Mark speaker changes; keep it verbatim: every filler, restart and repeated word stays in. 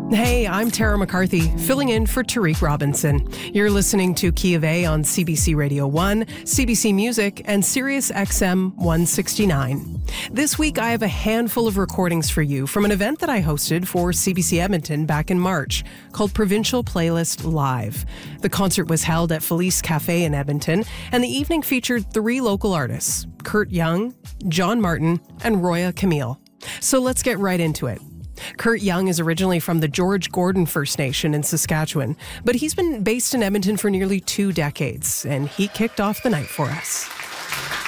Speaker 1: Hey, I'm Tara McCarthy, filling in for Tariq Robinson. You're listening to Key of A on C B C Radio one, C B C Music, and Sirius X M one sixty-nine. This week, I have a handful of recordings for you from an event that I hosted for C B C Edmonton back in March called Provincial Playlist Live. The concert was held at Felice Cafe in Edmonton, and the evening featured three local artists, Kurt Young, John Martin, and Roya Camille. So let's get right into it. Kurt Young is originally from the George Gordon First Nation in Saskatchewan, but he's been based in Edmonton for nearly two decades, and he kicked off the night for us.